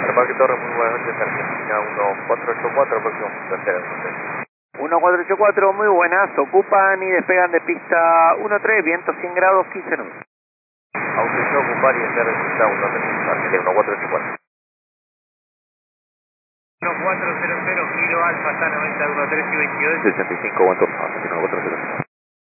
Parque Torres, muy buenas noches, Argentina 1484, próximo tercera, 1484, muy buenas, ocupan y despegan de pista 13, viento 100 grados, 15 nudos. Autorización a ocupar y despegar de pista 13, Argentina 1484. 1400, Kilo Alfa, está 90, 13 y 22. 65, Argentina 1484.